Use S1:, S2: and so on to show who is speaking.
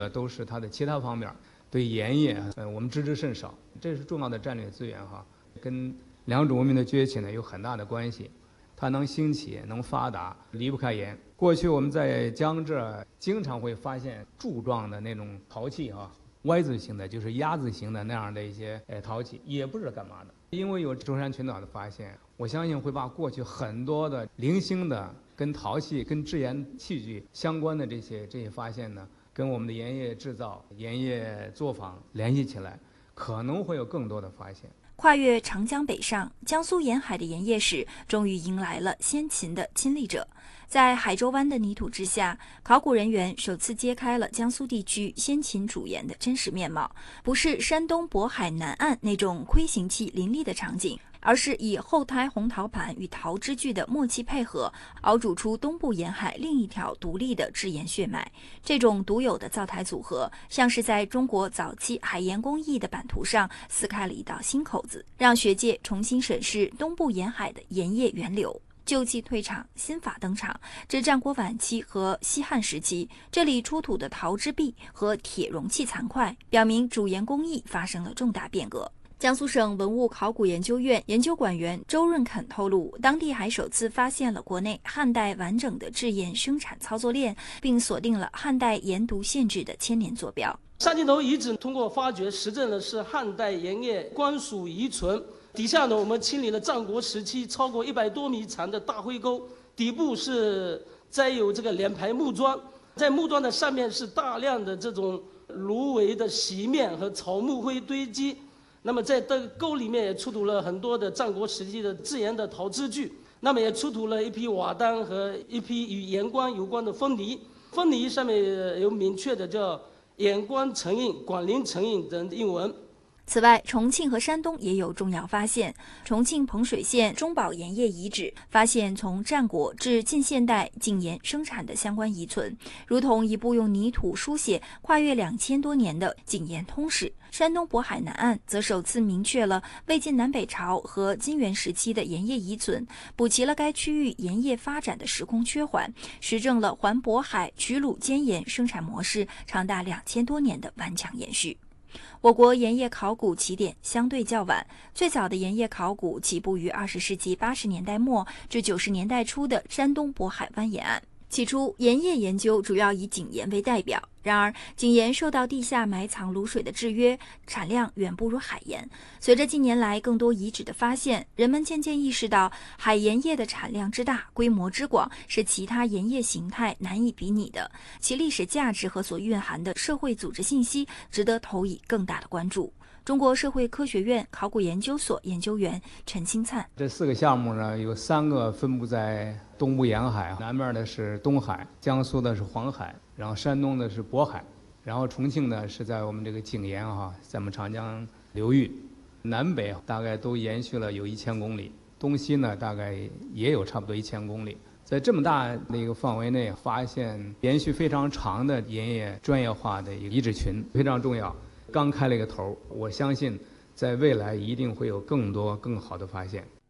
S1: 都是它的其他方面。对盐业，我们知之甚少，这是重要的战略资源哈，跟良渚文明的崛起呢有很大的关系。它能兴起、能发达，离不开盐。过去我们在江浙经常会发现柱状的那种陶器啊，Y字形的，就是鸭字形的那样的一些陶器，也不知道干嘛的。因为有舟山群岛的发现，我相信会把过去很多的零星的跟陶器、跟制盐器具相关的这些发现呢，跟我们的盐业制造、盐业作坊联系起来，可能会有更多的发现。
S2: 跨越长江北上，江苏沿海的盐业史终于迎来了先秦的亲历者。在海州湾的泥土之下，考古人员首次揭开了江苏地区先秦主盐的真实面貌，不是山东渤海南岸那种窥形器林立的场景，而是以后胎红陶盘与陶支具的默契配合，熬煮出东部沿海另一条独立的制盐血脉。这种独有的灶台组合，像是在中国早期海盐工艺的版图上撕开了一道新口子，让学界重新审视东部沿海的盐业源流。旧器退场，新法登场。至战国晚期和西汉时期，这里出土的陶之璧和铁容器残块，表明主盐工艺发生了重大变革。江苏省文物考古研究院研究馆员周润肯透露，当地还首次发现了国内汉代完整的制盐生产操作链，并锁定了汉代盐毒限制的千年坐标。
S3: 三金头遗址通过发掘实证的是汉代盐业官署遗存，底下呢我们清理了战国时期超过100多米长的大灰沟，底部是栽有这个连排木桩，在木桩的上面是大量的这种芦苇的席面和草木灰堆积。那么在这个沟里面也出土了很多的战国时期的制盐的陶支具，那么也出土了一批瓦当和一批与盐官有关的封泥，封泥上面有明确的叫盐官成印、广陵成印等印文。
S2: 此外，重庆和山东也有重要发现。重庆彭水县中宝盐业遗址发现从战国至近现代井盐生产的相关遗存，如同一部用泥土书写跨越2000多年的井盐通史。山东渤海南岸则首次明确了魏晋南北朝和金元时期的盐业遗存，补齐了该区域盐业发展的时空缺环，实证了环渤海曲鲁间盐生产模式长达2000多年的顽强延续。我国盐业考古起点相对较晚，最早的盐业考古起步于20世纪80年代末至90年代初的山东渤海湾沿岸。起初，盐业研究主要以井盐为代表，然而井盐受到地下埋藏卤水的制约，产量远不如海盐。随着近年来更多遗址的发现，人们渐渐意识到海盐业的产量之大、规模之广是其他盐业形态难以比拟的，其历史价值和所蕴含的社会组织信息值得投以更大的关注。中国社会科学院考古研究所研究员陈清灿：
S1: 这4个项目呢，有3个分布在东部沿海，南面的是东海，江苏的是黄海，然后山东的是渤海，然后重庆呢是在我们这个井盐在我们长江流域，南北大概都延续了有1000公里，东西呢大概也有差不多1000公里。在这么大的一个范围内发现延续非常长的盐业专业化的一个遗址群，非常重要。刚开了一个头，我相信在未来一定会有更多更好的发现。